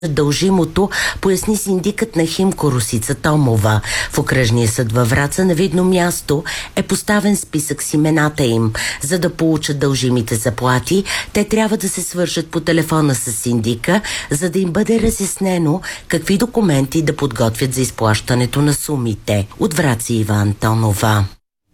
Дължимото, поясни синдикът на Химко Росица Томова. В окръжния съд във Враца на видно място е поставен списък с имената им. За да получат дължимите заплати, те трябва да се свържат по телефона с синдика, за да им бъде разяснено какви документи да подготвят за изплащането на сумите. От Враца Ива Антонова.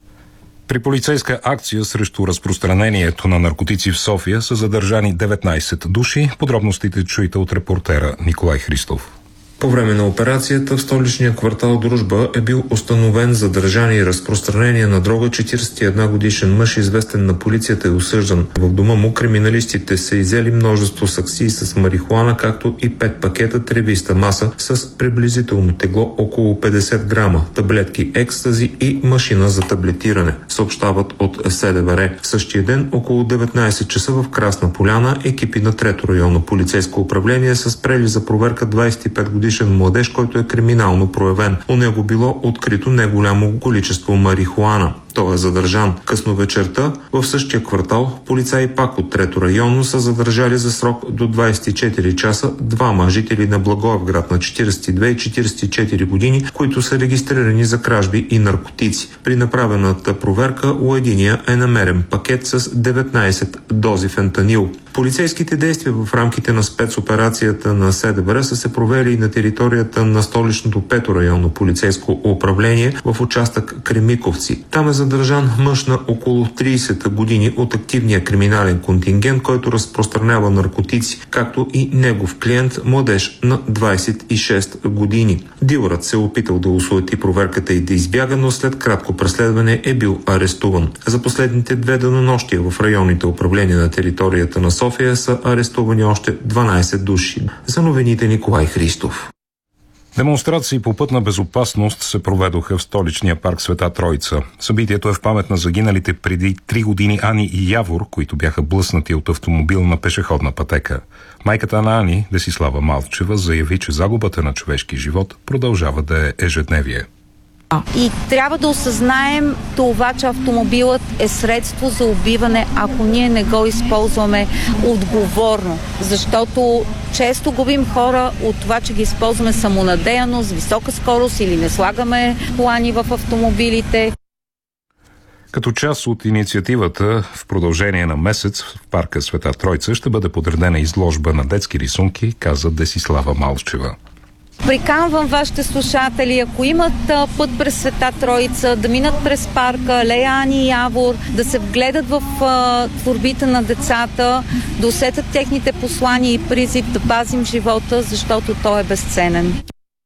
При полицейска акция срещу разпространението на наркотици в София са задържани 19 души. Подробностите чуйте от репортера Николай Христов. По време на операцията в столичния квартал Дружба е бил установен задържан и разпространение на дрога 41 годишен мъж, известен на полицията, е осъждан. В дома му криминалистите са иззели множество саксии с марихуана, както и 5 пакета тревиста маса с приблизително тегло около 50 грама, таблетки екстази и машина за таблетиране, съобщават от СДВР. В същия ден, около 19 часа в Красна Поляна, екипи на 3-то районно полицейско управление са спрели за проверка 25 годишен младеж, който е криминално проявен. У него било открито неголямо количество марихуана. Той е задържан. Късно вечерта в същия квартал полицаи пак от 3-то районно са задържали за срок до 24 часа двама жители на Благоевград на 42 и 44 години, които са регистрирани за кражби и наркотици. При направената проверка у единия е намерен пакет с 19 дози фентанил. Полицейските действия в рамките на спецоперацията на СДВР са се провели и на територията на столичното 5-то районно полицейско управление в участък Кремиковци. Там е задържан мъж на около 30 години от активния криминален контингент, който разпространява наркотици, както и негов клиент, младеж на 26 години. Дилърът се е опитал да осуети проверката и да избяга, но след кратко преследване е бил арестуван. За последните 2 денонощия в районните управления на територията на София са арестувани още 12 души. За новините Николай Христов. Демонстрации по пътна безопасност се проведоха в столичния парк Света Троица. Събитието е в памет на загиналите преди 3 години Ани и Явор, които бяха блъснати от автомобил на пешеходна пътека. Майката на Ани, Десислава Малчева, заяви, че загубата на човешки живот продължава да е ежедневие. И трябва да осъзнаем това, че автомобилът е средство за убиване, ако ние не го използваме отговорно. Защото често губим хора от това, че ги използваме самонадеяно, с висока скорост или не слагаме плани в автомобилите. Като част от инициативата в продължение на месец в парка Света Тройца ще бъде подредена изложба на детски рисунки, каза Десислава Малчева. Приканвам вашите слушатели, ако имат път през Света Троица, да минат през парка, алея Ани и Явор, да се вгледат в творбите на децата, да усетят техните послания и призив да пазим живота, защото той е безценен.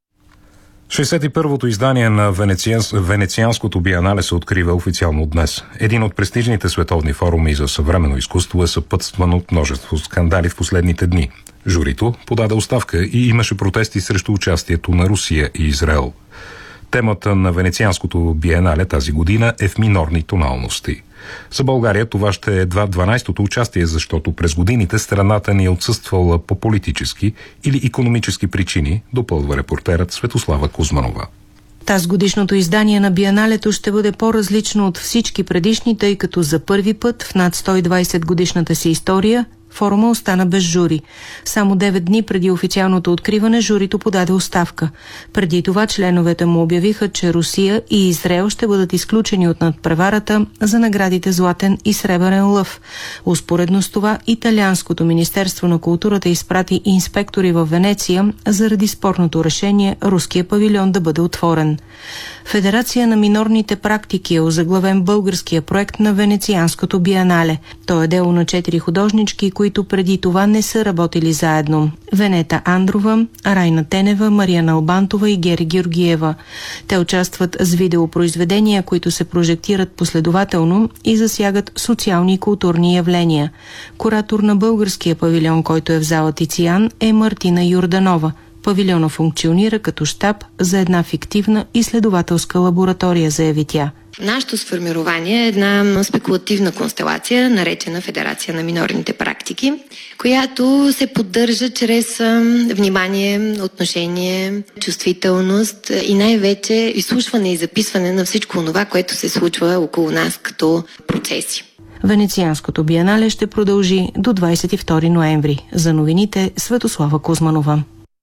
61-то издание на Венецианското биенале се открива официално днес. Един от престижните световни форуми за съвременно изкуство е съпътстван от множество скандали в последните дни. Журито подаде оставка и имаше протести срещу участието на Русия и Израел. Темата на Венецианското биенале тази година е в минорни тоналности. За България това ще е едва 12-то участие, защото през годините страната ни е отсъствала по политически или икономически причини, допълва репортерът Светослава Кузманова. Тазгодишното издание на биеналето ще бъде по-различно от всички предишни, тъй като за първи път в над 120 годишната си история форума остана без жури. Само 9 дни преди официалното откриване журито подаде оставка. Преди това членовете му обявиха, че Русия и Израел ще бъдат изключени от надпреварата за наградите Златен и Сребърен лъв. Успоредно с това Италианското министерство на културата изпрати инспектори в Венеция заради спорното решение руския павилион да бъде отворен. Федерация на минорните практики е озаглавен българския проект на Венецианското биенале. То е дело на 4 художнички, които преди това не са работили заедно. Венета Андрова, Райна Тенева, Марияна Албантова и Гери Георгиева. Те участват с видеопроизведения, които се прожектират последователно и засягат социални и културни явления. Куратор на българския павилион, който е в зала Тициан, е Мартина Йорданова. Павилиона функционира като щаб за една фиктивна изследователска лаборатория, заяви тя. Нашето сформирование е една спекулативна констелация, наречена Федерация на минорните практики, която се поддържа чрез внимание, отношение, чувствителност и най-вече изслушване и записване на всичко това, което се случва около нас като процеси. Венецианското биенале ще продължи до 22 ноември. За новините Светослава Кузманова.